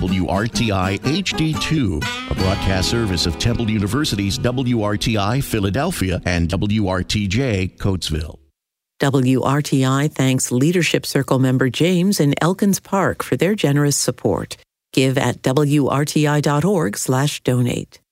WRTI HD2, a broadcast service of Temple University's WRTI Philadelphia and WRTJ Coatesville. WRTI thanks Leadership Circle member James in Elkins Park for their generous support. Give at WRTI.org/donate.